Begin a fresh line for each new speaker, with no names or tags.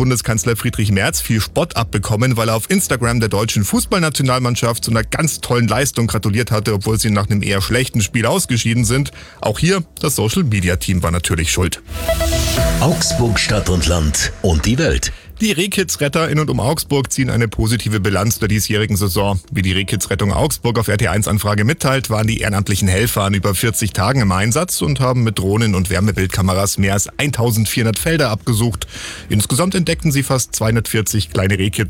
Bundeskanzler Friedrich Merz viel Spott abbekommen, weil er auf Instagram der deutschen Fußballnationalmannschaft zu einer ganz tollen Leistung gratuliert hatte, obwohl sie nach einem eher schlechten Spiel ausgeschieden sind. Auch hier, das Social-Media-Team war natürlich schuld.
Augsburg Stadt und Land und die Welt.
Die Rehkids-Retter in und um Augsburg ziehen eine positive Bilanz der diesjährigen Saison. Wie die Rehkids-Rettung Augsburg auf RT1-Anfrage mitteilt, waren die ehrenamtlichen Helfer an über 40 Tagen im Einsatz und haben mit Drohnen und Wärmebildkameras mehr als 1400 Felder abgesucht. Insgesamt entdeckten sie fast 240 kleine Rehkids